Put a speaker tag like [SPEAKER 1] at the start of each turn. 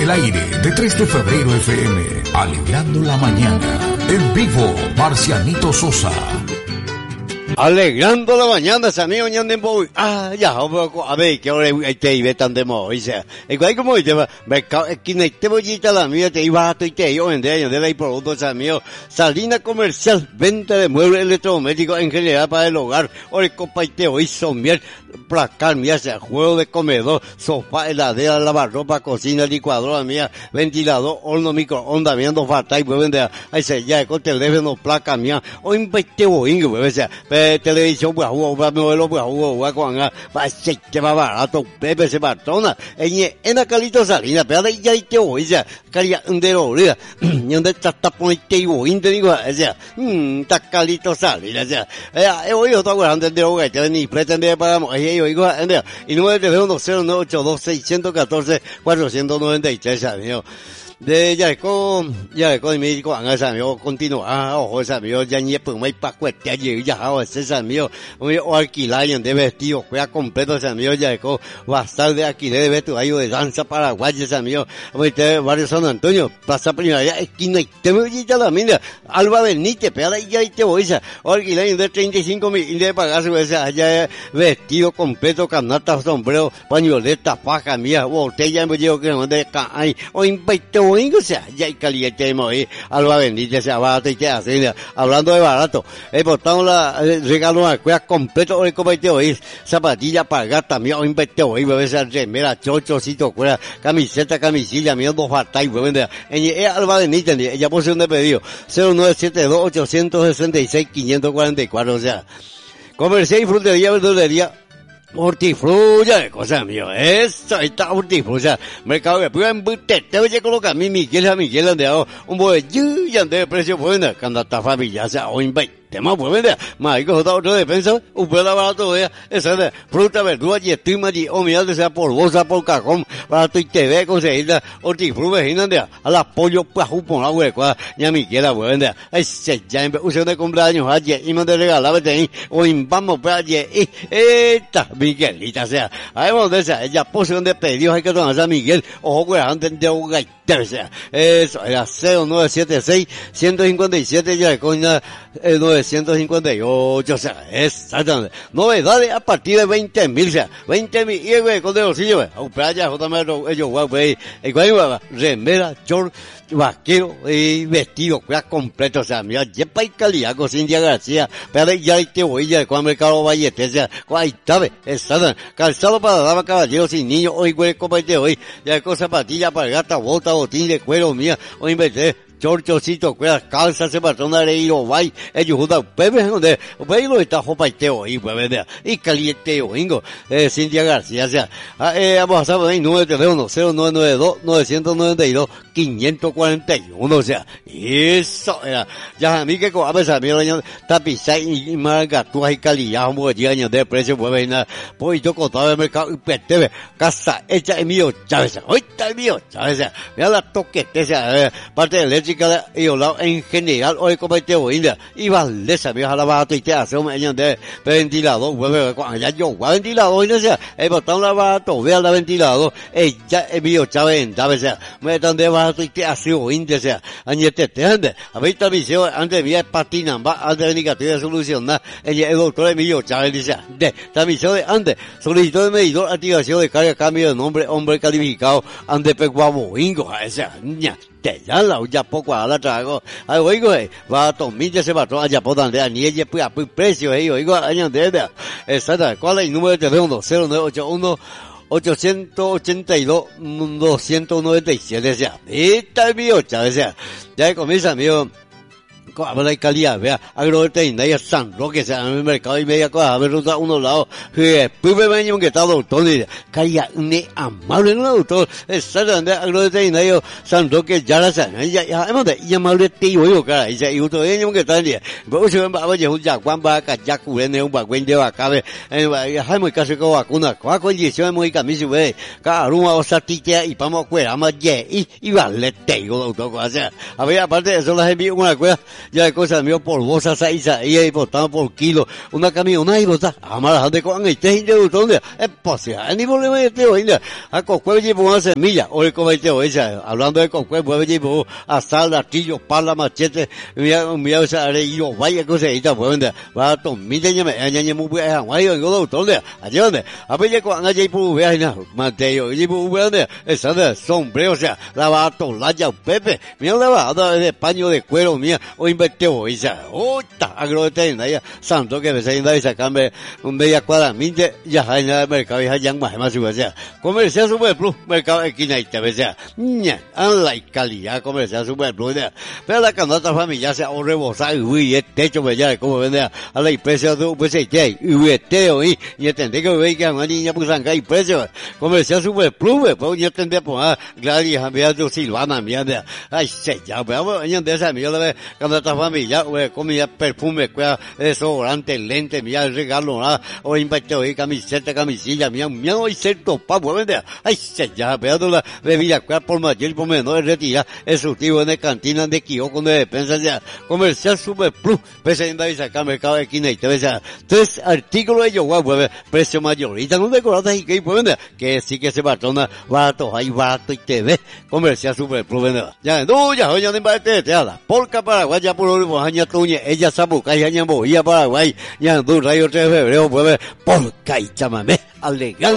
[SPEAKER 1] el aire de 3 de febrero FM, alegrando la mañana. En vivo, Marcianito Sosa.
[SPEAKER 2] Alegrando la mañana, amigo, ñandembo. Ya, a ver, que ahora hay que ir tandemo, o sea, igual como dice, mercado, que no te voy a la mía, te iba a tu y te yo vender, yo debe ir productos, amigo. Salina comercial, venta de muebles electrodomésticos en general para el hogar, o el compaiteo y somier, placar, mía, sea juego de comedor, sofá, heladera, lavarropa, cocina, licuadora, mía, ventilador, horno, microondas, mía, no falta y puede vender, ahí se ya, con teléfono, placa, mía, o inverteo, o sea, televisión, pues, modelo, pues, va a ser que va barato, Pepe se batona, en la calito salina, pero ahí ya hay que oír, ya, caría de orilla, y donde está poniendo y oír, te digo, o sea, está calito salina, o sea, he oído todo grande de hogar, que ni pretende para, y oigo, y no me debe 1082-614-493, amigo. De Yareco, y me dijo, esa amigo, continúa, ojo, ese amigo, ya ni pues, muy pa' cuesta, ya, ese amigo, o alquilar, de vestido, juega completo, ese amigo, Yareco, va a estar de alquiler de vestuario de danza paraguaya, ese amigo, barrio San Antonio, plaza primavera, esquina, y te me dice la mina, Alba Benítez, pero ahí ya te voy, o alquilar de 35.000, y de pagarse, ese, allá, vestido completo, canasta, sombrero, pañoleta, faja, mía, botella, me digo que no de caay, o invento, o sea, ya hay caliente de morir, Alba Benítez, sea barato y te hace, hablando de barato, botamos regalo a cueva completo, el comité hoy, zapatilla para gata, mía, o invento hoy, bebé, esa remera, chochocito, cuera, camiseta, camisilla, mía, dos falta y bebé, Alba Benítez, ella posee un pedido, 0972-866-544, o sea, comercial y frutería, verdulería, hortifrulla de cosas mío, eso, ahí está hortifrulla, mercado de pura embute, te voy a colocar a Miguel, donde hago un bollo y ande de precio bueno, cuando está familia, sea, o invite. Tema pues vender, más que otro defensa, un pedazo barato de esa de fruta, verdura y estima y o mira sea por bolsa, por cajón, barato y TV, conseguirla, hortifruta, vejina a la pollo, pues, por la hueca, ya mi quiera, pues vender, ese ya en uso de cumpleaños, ayer, y me de regalar, vete o vamos para ayer, y, esta, Miguelita, sea, ahí vamos de esa, ella posee de pedidos, hay que tomar a Miguel, ojo, güey, antes de un gaiter, sea, eso, era 0976-157, ya de coña, 958, o sea, exactamente. Novedades a partir de 20.000, o sea, 20.000, y güey, con de bolsillo, a playa, ellos, güey, remera, short, vaquero, y vestido, cuida completo, o sea, mira, yepa y calidad, con Cintia García, pero ya te voy, ya, con Mercado Vallete, o sea, ahí está, exactamente, calzado para dama, caballeros y niños, hoy, güey, compete hoy, ya con zapatilla para gata, bota, botín de cuero, mía, hoy inventé, chorchocito, cuerdas, calzas, se patrona de ir o vai, ellos judan, pepe, donde, lo está jopaiteo ahí, pues, ¿verdad? Y caliente, oingo, Cintia García, o sea, vamos a saber ahí, número de teléfono, 0992-992-541, o sea, eso era, ya a mí que a veces a mí lo tapizar y margatúas y calidad, como que años de precio, pues, venga, pues, yo contaba el mercado, y pete, casa hecha en mío, Chávez, hoy está el mío, Chávez, mira la toquete, parte de leche, y en general, hoy como te voy y Valdesa, vieja la barato y te hace un año de ventilador, cuando ya yo, ventilador, y no sea, botón la barato, vea la ventilador, ya es mío, Chávez, o sea, me están de barato y te hace un o sea, añete, te ande, a ver, esta visión, antes de patina, va, antes de negativa de solucionar, el doctor de mío, Chávez, dice, de, esta visión de antes, solicitud de medidor, activación de carga, cambio de nombre, hombre calificado, ande peguaboingo, o sea, te ya la ya poco a la trago ay oigo va a tomar ese patrón allá por donde ni ella pues a precio oigo año de exacto cuál es el número de teléfono 0981 882 297 sea esta es mío Chávez sea ya comienza mío habla de calidad, vea, agroveterinaria San Roque, sea, en el mercado y media cosa, a ver, ruta unos lados, después me venía que está doctor, y calidad, amable, no doctor, exactamente, agroveterinario San Roque, ya la saben, ya, amable tío, yo, cara, y usted viene que está en día, pero si ven, va a llevar un yacuán, va a callar, cubrirme un bagüen de vacabe, hay muy casi con vacuna, con condiciones muy camisas, ve, cada uno va a satir y vamos a cuidar más, y vale, tío, doctor, o sea, a ver, aparte de eso, las envío una cueva, ya de cosas mío por bolsa, y botado por kilo, una camioneta y bota, amar de con este de donde es posible, ni problema de teo, a cocuel llevo una semilla, o el cometeo esa, hablando de cocuel, pues llevo a sal, artillo, pala, machete, mira esa areillo, vaya cosa, pues va a tomar, añaña muy buena, guayo, y todo, donde, allá donde, a ver, cuando allá por veana, Mateo, y por veana, esa de sombrero, o sea, lavato, laya, pepe, mira lavada de paño de cuero, mía, o inverteo, esa, ota, agroetena, ya, santo que me se inda y sacarme un media cuadra, minte, ya hay nada de mercado, ya hay más, o sea, comercial super plus, mercado de esquina, y te sea, ña, la calidad comercial super plus, pero la canasta familiar se ahorre rebosar, y el techo, me ya, como vende a la empresa de un pues, y eteo, y entendé que ve que a una niña pues acá y precio, comercial super plus, pues, yo entendía, pues, Gladys, a de Silvana, mierda, ay, se ya, pero, yo de esa mierda, canasta familiar, comida, perfume, desodorante, lente, mía, regalo, o inviteo, camiseta, camisilla, mía, y cierto, papo, vende, ay, se ya, pero la bebida, por mayor, por menor, retira, el surtido de cantina, de kiosco, de despensa, ya, comercial super plus, presenta y sacar mercado de esquina y te ves, 3 artículos de yoga, pues, precio mayorita, no decoradas y que, pues, que sí que se patrona, barato, hay barato y te ves, comercial super plus, vende, ya, no, ya, oye, no invarte, te da, porca Paraguay, ya por lo años tuñe, ella sabuca, ya ñambo, ya Paraguay, ya, 2 rayos 3 de febrero, pues, porca y chamame, alegando.